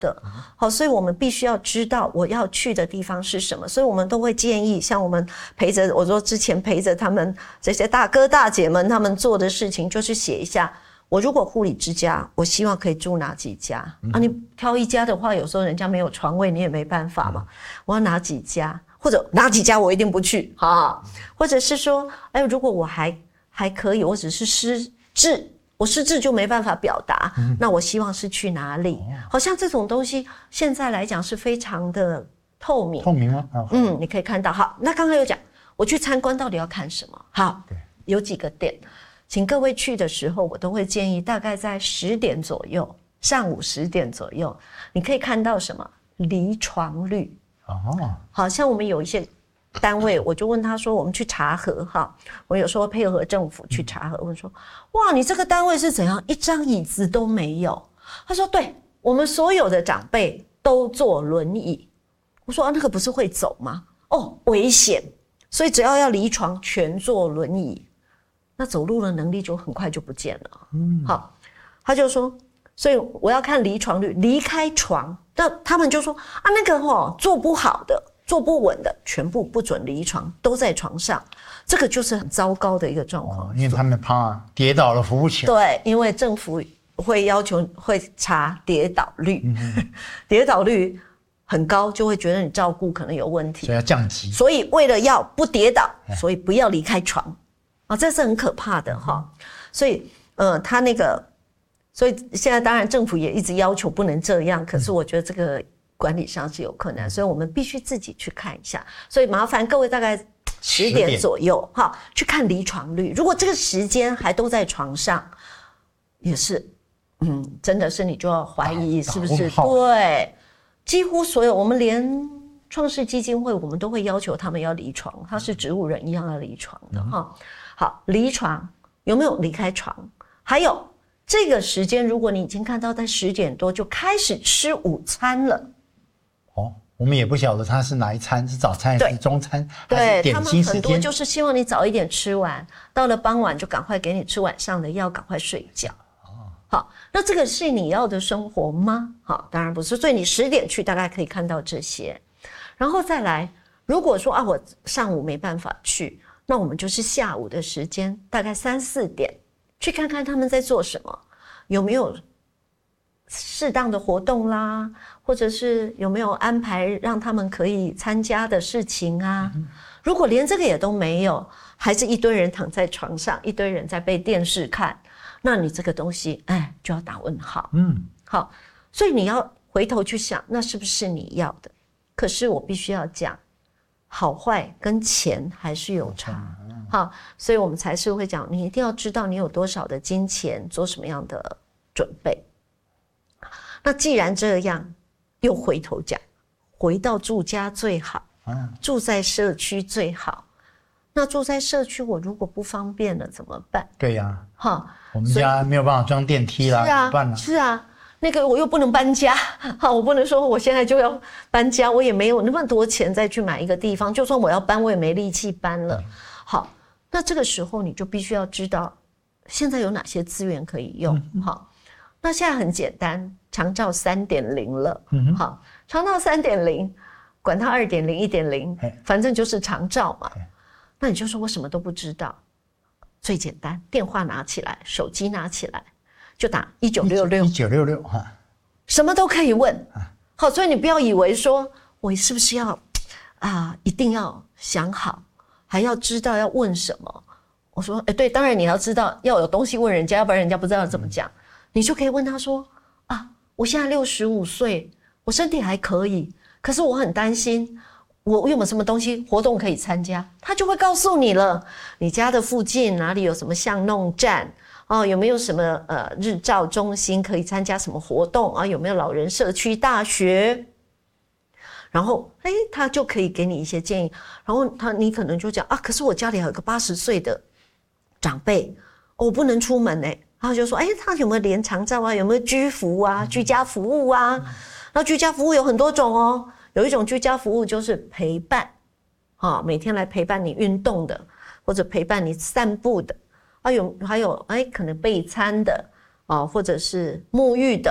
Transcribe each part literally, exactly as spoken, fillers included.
的。好，所以我们必须要知道我要去的地方是什么，所以我们都会建议，像我们陪着，我说之前陪着他们这些大哥大姐们，他们做的事情就是写一下，我如果护理之家，我希望可以住哪几家、嗯、啊？你挑一家的话，有时候人家没有床位，你也没办法嘛。我要哪几家，或者哪几家我一定不去啊？或者是说，哎，如果我还还可以，我只是失智。我失智就没办法表达、嗯、那我希望是去哪里、哦、好像这种东西现在来讲是非常的透明透明吗、哦、 嗯，你可以看到。好，那刚刚有讲我去参观到底要看什么。好，有几个点请各位去的时候，我都会建议大概在十点左右，上午十点左右，你可以看到什么离床率。哦，好像我们有一些单位，我就问他说，我们去查核哈，我有时候配合政府去查核，问说，哇，你这个单位是怎样，一张椅子都没有？他说，对，我们所有的长辈都坐轮椅。我说，啊，那个不是会走吗？哦，危险，所以只要要离床，全坐轮椅，那走路的能力就很快就不见了。嗯，好，他就说，所以我要看离床率，离开床，那他们就说，啊，那个齁坐不好的。坐不稳的全部不准离床，都在床上，这个就是很糟糕的一个状况、哦。 因为他们怕跌倒了扶不起来。 对，因为政府会要求会查跌倒率，嗯、跌倒率很高，就会觉得你照顾可能有问题， 所以要降级。 所以为了要不跌倒，所以不要离开床啊，这是很可怕的哈、嗯。所以呃，他那个，所以现在当然政府也一直要求不能这样，可是我觉得这个。管理上是有困难，所以我们必须自己去看一下。所以麻烦各位大概十点左右哈，去看离床率。如果这个时间还都在床上，也是，嗯，真的是你就要怀疑是不是对。几乎所有我们连创世基金会，我们都会要求他们要离床，他是植物人一样要离床的哈、嗯。好，离床有没有离开床？还有这个时间，如果你已经看到在十点多就开始吃午餐了。 哦，我们也不晓得它是哪一餐，是早餐还是中餐，还是点心时间。对，他们很多就是希望你早一点吃完，到了傍晚就赶快给你吃晚上的药，赶快睡觉。哦，好，那这个是你要的生活吗？好，当然不是。所以你十点去，大概可以看到这些，然后再来。如果说啊，我上午没办法去，那我们就是下午的时间，大概三四点去看看他们在做什么，有没有适当的活动啦，或者是有没有安排让他们可以参加的事情啊？如果连这个也都没有，还是一堆人躺在床上，一堆人在被电视看，那你这个东西，哎，就要打问号。嗯，好，所以你要回头去想，那是不是你要的？可是我必须要讲，好坏跟钱还是有差。好，所以我们才是会讲，你一定要知道你有多少的金钱，做什么样的准备。那既然这样，又回头讲，回到住家最好，嗯、住在社区最好。那住在社区，我如果不方便了怎么办？ 对呀、啊，哈，我们家没有办法装电梯啦， 是啊， 怎么办呢？ 是啊，那个我又不能搬家，好，我不能说我现在就要搬家，我也没有那么多钱再去买一个地方，就算我要搬，我也没力气搬了。嗯、好，那这个时候你就必须要知道，现在有哪些资源可以用，嗯、好。那现在很简单，长照 三点零 了，嗯、好，长照 三点零， 管它 二点零 一点零， 反正就是长照嘛。那你就说我什么都不知道，最简单，电话拿起来，手机拿起来，就打一九六六， 一九六六哈， 什么都可以问。好，所以你不要以为说我是不是要啊，一定要想好，还要知道要问什么。我说，哎，对，当然你要知道要有东西问人家，要不然人家不知道怎么讲。嗯，你就可以问他说啊，我现在六十五岁，我身体还可以，可是我很担心，我有没有什么东西活动可以参加？他就会告诉你了。你家的附近哪里有什么巷弄站哦？有没有什么呃日照中心可以参加什么活动啊？有没有老人社区大学？然后哎，他就可以给你一些建议。然后他你可能就讲啊，可是我家里还有个八十岁的长辈，哦，我不能出门哎、欸。然后就说，哎，他有没有连长照啊？有没有居服啊？居家服务啊？嗯、那居家服务有很多种哦。有一种居家服务就是陪伴，啊，每天来陪伴你运动的，或者陪伴你散步的，啊，有还有哎，可能备餐的，啊，或者是沐浴的，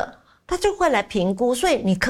他就会来评估，所以你可